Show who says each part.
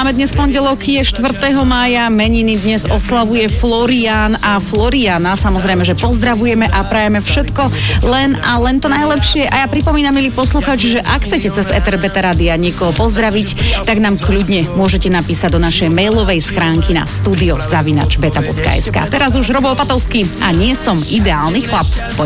Speaker 1: máme dnes pondelok, je 4. mája, meniny dnes oslavuje Florian a Floriana. Samozrejme, že pozdravujeme a prajeme všetko len to najlepšie. A ja pripomínam, milí poslucháči, že ak chcete cez Eter Beta Rádia niekoho pozdraviť, tak nám kľudne môžete napísať do našej mailovej schránky na studio@beta.sk. Teraz už Robo Opatovský a nie som ideálny chlap.